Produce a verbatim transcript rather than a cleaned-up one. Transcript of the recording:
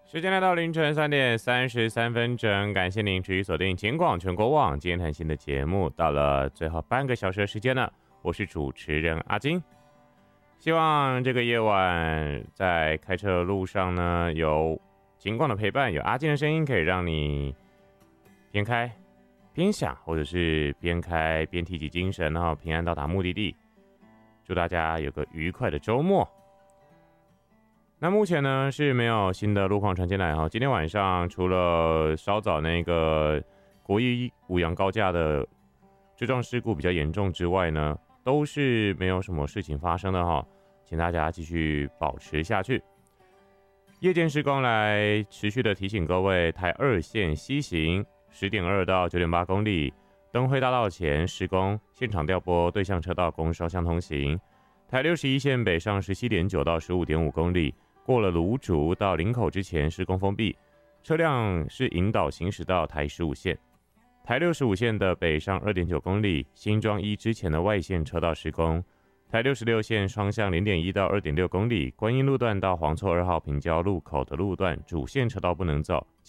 时间来到凌晨三点三十三分整，感谢您持续锁定警广全国网今天谈新的节目，到了最后半个小时的时间了，我是主持人阿金。希望这个夜晚在开车的路上呢，有警广的陪伴，有阿金的声音，可以让你边开边想，或者是边开边提起精神，然后平安到达目的地。祝大家有个愉快的周末。那目前呢是没有新的路况传进来哈。今天晚上除了稍早那个国一五羊高架的追撞事故比较严重之外呢，都是没有什么事情发生的哈，请大家继续保持下去。夜间施工来持续的提醒各位，台二线西行十点二到九点八公里，灯辉大道前施工，现场调拨对向车道供双向通行。台六十一线北上十七点九到十五点五公里，过了芦竹到林口之前施工封闭，车辆是引导行驶到台十五线。台六十五线的北上二点九公里，新庄一之前的外线车道施工。台六十六线双向零点一到二点六公里，观音路段到黄厝二号平交路口的路段主线车道不能走，